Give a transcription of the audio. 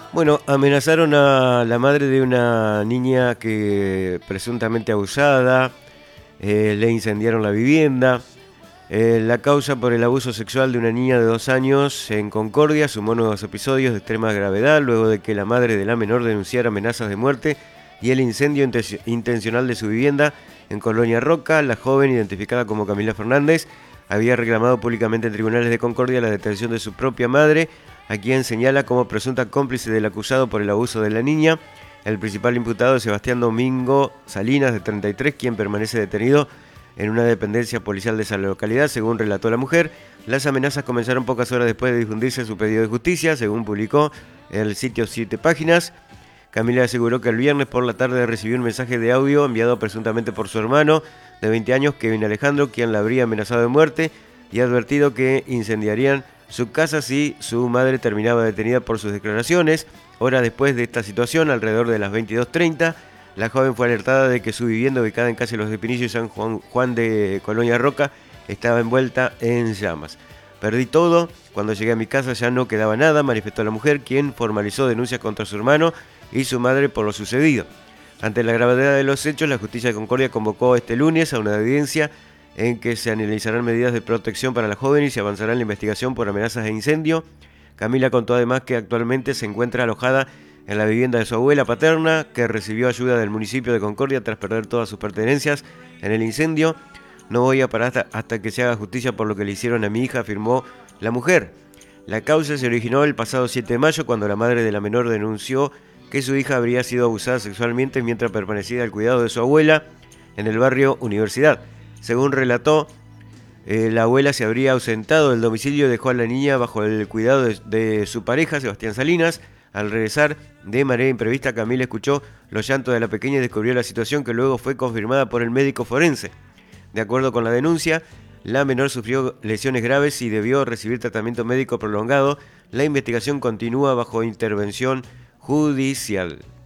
Bueno, amenazaron a la madre de una niña que presuntamente abusada, le incendiaron la vivienda. La causa por el abuso sexual de una niña de 2 años en Concordia sumó nuevos episodios de extrema gravedad luego de que la madre de la menor denunciara amenazas de muerte y el incendio intencional de su vivienda en Colonia Roca. La joven, identificada como Camila Fernández, había reclamado públicamente en tribunales de Concordia la detención de su propia madre, a quien señala como presunta cómplice del acusado por el abuso de la niña. El principal imputado es Sebastián Domingo Salinas, de 33, quien permanece detenido en una dependencia policial de esa localidad, según relató la mujer. Las amenazas comenzaron pocas horas después de difundirse su pedido de justicia, según publicó el sitio 7 Páginas. Camila aseguró que el viernes por la tarde recibió un mensaje de audio enviado presuntamente por su hermano de 20 años, Kevin Alejandro, quien la habría amenazado de muerte y advertido que incendiarían su casa si su madre terminaba detenida por sus declaraciones. Horas después de esta situación, alrededor de las 22:30, la joven fue alertada de que su vivienda, ubicada en calle Los de Pinillo y San Juan de Colonia Roca, estaba envuelta en llamas. Perdí todo, cuando llegué a mi casa ya no quedaba nada, manifestó la mujer, quien formalizó denuncias contra su hermano y su madre por lo sucedido. Ante la gravedad de los hechos, la Justicia de Concordia convocó este lunes a una audiencia en que se analizarán medidas de protección para la joven y se avanzará en la investigación por amenazas de incendio. Camila contó además que actualmente se encuentra alojada en la vivienda de su abuela paterna, que recibió ayuda del municipio de Concordia tras perder todas sus pertenencias en el incendio. No voy a parar hasta que se haga justicia por lo que le hicieron a mi hija, afirmó la mujer. La causa se originó el pasado 7 de mayo, cuando la madre de la menor denunció que su hija habría sido abusada sexualmente mientras permanecía al cuidado de su abuela en el barrio Universidad. Según relató, la abuela se habría ausentado del domicilio y dejó a la niña bajo el cuidado de su pareja, Sebastián Salinas. Al regresar de manera imprevista, Camila escuchó los llantos de la pequeña y descubrió la situación, que luego fue confirmada por el médico forense. De acuerdo con la denuncia, la menor sufrió lesiones graves y debió recibir tratamiento médico prolongado. La investigación continúa bajo intervención judicial.